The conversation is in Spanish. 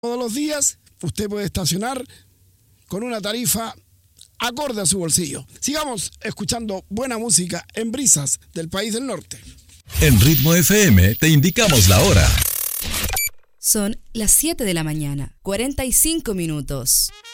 Todos los días usted puede estacionar con una tarifa acorde a su bolsillo. Sigamos escuchando buena música en Brisas del País del Norte. En Ritmo FM te indicamos la hora. Son las 7 de la mañana, 45 minutos.